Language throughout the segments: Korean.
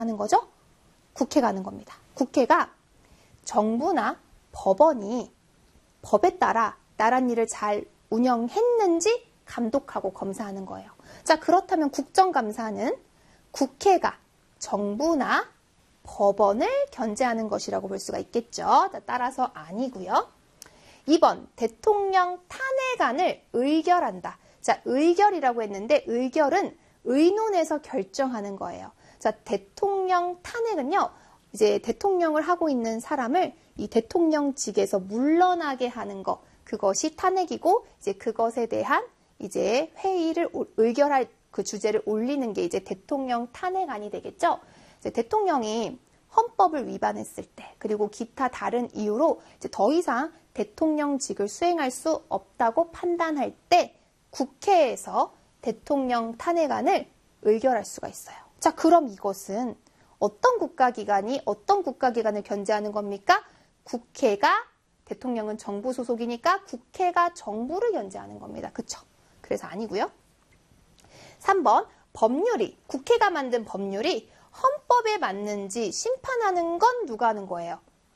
하는 거죠? 국회가 하는 겁니다. 국회가 정부나 법원이 법에 따라 나랏일을 잘 운영했는지 감독하고 검사하는 거예요. 자, 그렇다면 국정감사는 국회가 정부나 법원을 견제하는 것이라고 볼 수가 있겠죠. 따라서 아니고요. 2번, 대통령 탄핵안을 의결한다. 자, 의결이라고 했는데 의결은 의논해서 결정하는 거예요. 자, 대통령 탄핵은요, 이제 대통령을 하고 있는 사람을 이 대통령직에서 물러나게 하는 것, 그것이 탄핵이고, 이제 그것에 대한 이제 회의를 의결할 그 주제를 올리는 게 이제 대통령 탄핵안이 되겠죠. 이제 대통령이 헌법을 위반했을 때, 그리고 기타 다른 이유로 이제 더 이상 대통령직을 수행할 수 없다고 판단할 때 국회에서 대통령 탄핵안을 의결할 수가 있어요. 자, 그럼 이것은 어떤 국가기관이 어떤 국가기관을 견제하는 겁니까? 국회가, 대통령은 정부 소속이니까 국회가 정부를 견제하는 겁니다. 그쵸? 그래서 아니고요. 3번, 법률이, 국회가 만든 법률이 헌법에 맞는지 심판하는 건 누가 하는 거예요?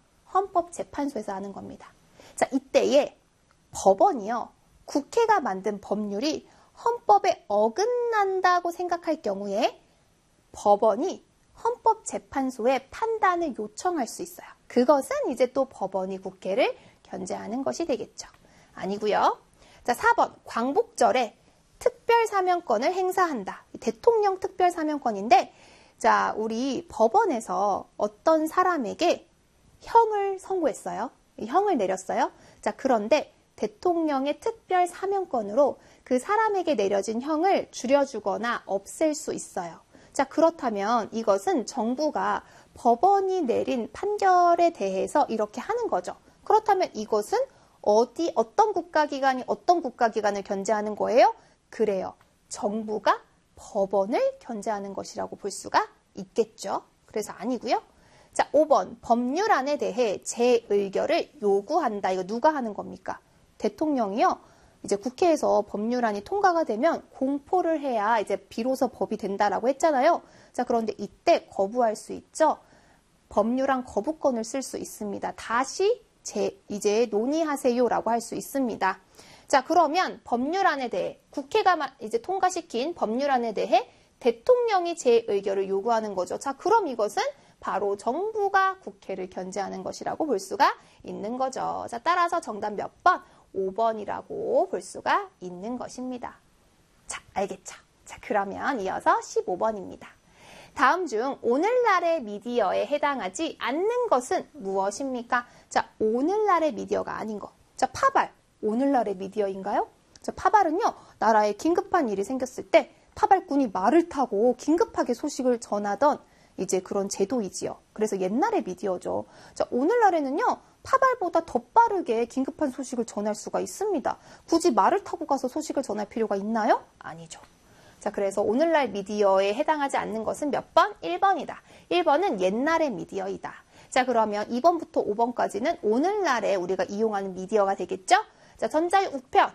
헌법재판소에서 하는 겁니다. 자, 이때에 법원이요, 국회가 만든 법률이 헌법에 어긋난다고 생각할 경우에 법원이 헌법재판소에 판단을 요청할 수 있어요. 그것은 이제 또 법원이 국회를 견제하는 것이 되겠죠. 아니고요. 자, 4번, 광복절에 특별사면권을 행사한다. 대통령 특별사면권인데, 자, 우리 법원에서 어떤 사람에게 형을 선고했어요. 형을 내렸어요. 자, 그런데 대통령의 특별사면권으로 그 사람에게 내려진 형을 줄여주거나 없앨 수 있어요. 자, 그렇다면 이것은 정부가 법원이 내린 판결에 대해서 이렇게 하는 거죠. 그렇다면 이것은 어떤 국가기관이 어떤 국가기관을 견제하는 거예요? 그래요. 정부가 법원을 견제하는 것이라고 볼 수가 있겠죠. 그래서 아니고요. 자, 5번, 법률안에 대해 재의결을 요구한다. 이거 누가 하는 겁니까? 대통령이요. 이제 국회에서 법률안이 통과가 되면 공포를 해야 이제 비로소 법이 된다라고 했잖아요. 자, 그런데 이때 거부할 수 있죠. 법률안 거부권을 쓸 수 있습니다. 다시 이제 논의하세요라고 할 수 있습니다. 자, 그러면 법률안에 대해 국회가 이제 통과시킨 법률안에 대해 대통령이 재의결을 요구하는 거죠. 자, 그럼 이것은 바로 정부가 국회를 견제하는 것이라고 볼 수가 있는 거죠. 자, 따라서 정답 몇 번? 5번이라고 볼 수가 있는 것입니다. 자, 알겠죠? 자, 그러면 이어서 15번입니다. 다음 중 오늘날의 미디어에 해당하지 않는 것은 무엇입니까? 자, 오늘날의 미디어가 아닌 것. 자, 파발. 오늘날의 미디어인가요? 자, 파발은요, 나라에 긴급한 일이 생겼을 때 파발꾼이 말을 타고 긴급하게 소식을 전하던 이제 그런 제도이지요. 그래서 옛날의 미디어죠. 자, 오늘날에는요, 파발보다 더 빠르게 긴급한 소식을 전할 수가 있습니다. 굳이 말을 타고 가서 소식을 전할 필요가 있나요? 아니죠. 자, 그래서 오늘날 미디어에 해당하지 않는 것은 몇 번? 1번이다. 1번은 옛날의 미디어이다. 자, 그러면 2번부터 5번까지는 오늘날에 우리가 이용하는 미디어가 되겠죠? 자, 전자우편,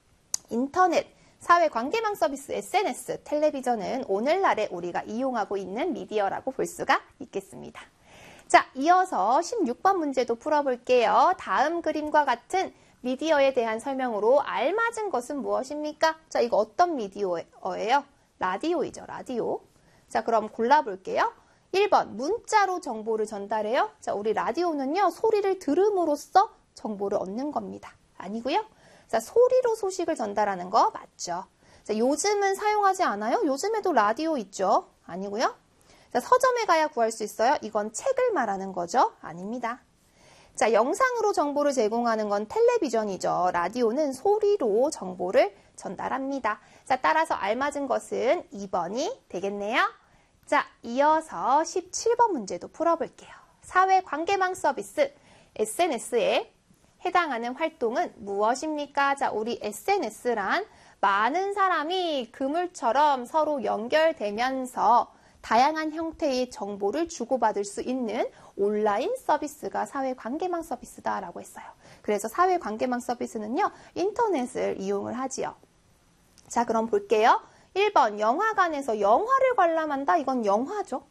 인터넷, 사회관계망 서비스, SNS, 텔레비전은 오늘날에 우리가 이용하고 있는 미디어라고 볼 수가 있겠습니다. 자, 이어서 16번 문제도 풀어볼게요. 다음 그림과 같은 미디어에 대한 설명으로 알맞은 것은 무엇입니까? 자, 이거 어떤 미디어예요? 라디오이죠, 라디오. 자, 그럼 골라볼게요. 1번, 문자로 정보를 전달해요. 자, 우리 라디오는요, 소리를 들음으로써 정보를 얻는 겁니다. 아니고요. 자, 소리로 소식을 전달하는 거 맞죠? 자, 요즘은 사용하지 않아요? 요즘에도 라디오 있죠? 아니고요. 자, 서점에 가야 구할 수 있어요? 이건 책을 말하는 거죠? 아닙니다. 자, 영상으로 정보를 제공하는 건 텔레비전이죠. 라디오는 소리로 정보를 전달합니다. 자, 따라서 알맞은 것은 2번이 되겠네요. 자, 이어서 17번 문제도 풀어볼게요. 사회관계망 서비스, SNS에 해당하는 활동은 무엇입니까? 자, 우리 SNS란 많은 사람이 그물처럼 서로 연결되면서 다양한 형태의 정보를 주고받을 수 있는 온라인 서비스가 사회관계망 서비스다라고 했어요. 그래서 사회관계망 서비스는요, 인터넷을 이용을 하지요. 자, 그럼 볼게요. 1번, 영화관에서 영화를 관람한다. 이건 영화죠.